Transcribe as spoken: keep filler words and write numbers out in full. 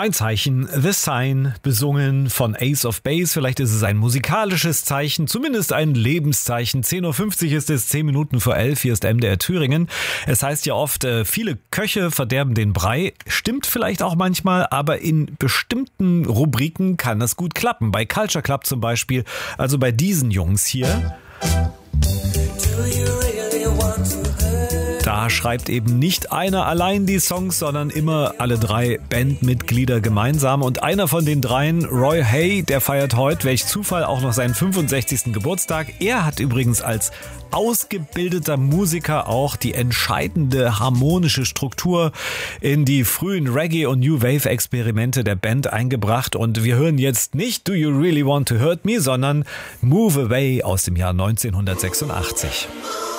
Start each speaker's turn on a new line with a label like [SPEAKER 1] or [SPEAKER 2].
[SPEAKER 1] Ein Zeichen, The Sign, besungen von Ace of Base. Vielleicht ist es ein musikalisches Zeichen, zumindest ein Lebenszeichen. zehn Uhr fünfzig ist es, zehn Minuten vor elf. Hier ist M D R Thüringen. Es heißt ja oft, viele Köche verderben den Brei. Stimmt vielleicht auch manchmal, aber in bestimmten Rubriken kann das gut klappen. Bei Culture Club zum Beispiel, also bei diesen Jungs hier. Da schreibt eben nicht einer allein die Songs, sondern immer alle drei Bandmitglieder gemeinsam. Und einer von den dreien, Roy Hay, der feiert heute, welch Zufall, auch noch seinen fünfundsechzigsten Geburtstag. Er hat übrigens als ausgebildeter Musiker auch die entscheidende harmonische Struktur in die frühen Reggae- und New Wave-Experimente der Band eingebracht. Und wir hören jetzt nicht Do You Really Want to Hurt Me, sondern Move Away aus dem Jahr neunzehnhundertsechsundachtzig.